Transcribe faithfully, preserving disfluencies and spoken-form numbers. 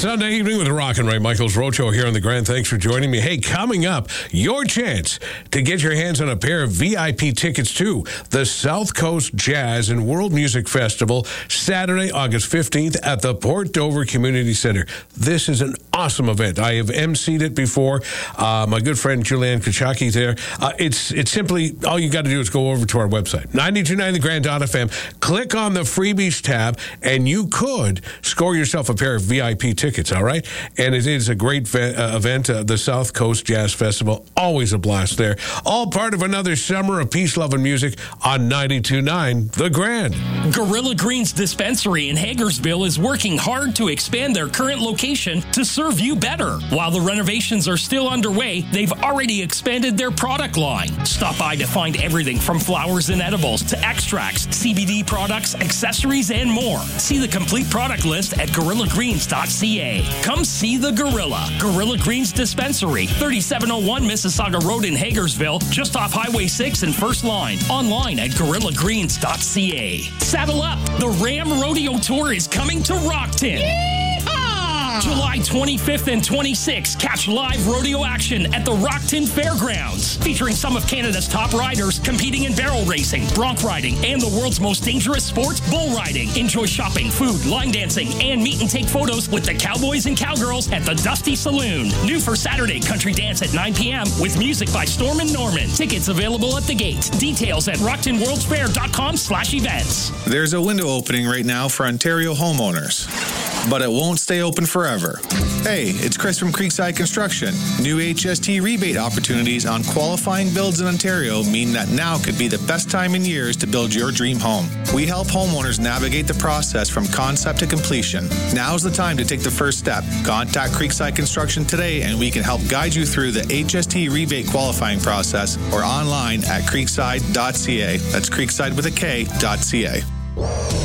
Sunday evening with Rock and Ray Michaels Roadshow here on the Grand. Thanks for joining me. Hey, coming up, your chance to get your hands on a pair of V I P tickets to the South Coast Jazz and World Music Festival, Saturday, August fifteenth at the Port Dover Community Center. This is an awesome event. I have emceed it before. Uh, my good friend Julianne Kachaki there. Uh, it's it's simply, all you got to do is go over to our website, nine two nine the grand dot f m, click on the freebies tab, and you could score yourself a pair of V I P tickets, all right? And it is a great ve- uh, event, uh, the South Coast Jazz Festival. Always a blast there. All part of another summer of peace, love, and music on ninety-two point nine The Grand. Gorilla Greens Dispensary in Hagersville is working hard to expand their current location to serve you better. While the renovations are still underway, they've already expanded their product line. Stop by to find everything from flowers and edibles to extracts, C B D products, accessories, and more. See the complete product list at gorilla greens dot c a. Come see the Gorilla. Gorilla Greens Dispensary, thirty-seven oh one Mississauga Road in Hagersville, just off Highway six and First Line. Online at gorilla greens dot c a. Saddle up. The Ram Rodeo Tour is coming to Rockton. Yeehaw! July twenty-fifth and twenty-sixth, catch live rodeo action at the Rockton Fairgrounds, featuring some of Canada's top riders competing in barrel racing, bronc riding, and the world's most dangerous sports, bull riding. Enjoy shopping, food, line dancing, and meet and take photos with the cowboys and cowgirls at the Dusty Saloon. New for Saturday, country dance at nine p.m. with music by Storm and Norman. Tickets available at the gate. Details at rockton world's fair dot com slash events. There's a window opening right now for Ontario homeowners, but it won't stay open forever. Hey, it's Chris from Creekside Construction. New H S T rebate opportunities on qualifying builds in Ontario mean that now could be the best time in years to build your dream home. We help homeowners navigate the process from concept to completion. Now's the time to take the first step. Contact Creekside Construction today and we can help guide you through the H S T rebate qualifying process or online at creekside dot c a. That's Creekside with a K, dot C A.